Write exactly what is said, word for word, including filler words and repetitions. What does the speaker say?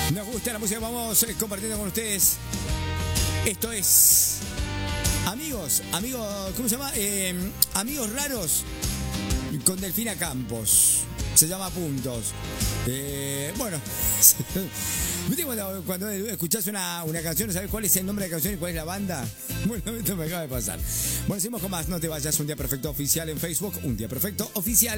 Nos gusta la música, vamos eh, compartiendo con ustedes. Esto es Amigos, amigos, ¿cómo se llama? Eh, amigos raros con Delfina Campos. Se llama Puntos. Eh, bueno, ¿viste cuando, cuando escuchás una, una canción, sabes cuál es el nombre de la canción y cuál es la banda? Bueno, esto me acaba de pasar. Bueno, seguimos con más. No te vayas. Un Día Perfecto Oficial en Facebook. Un Día Perfecto Oficial.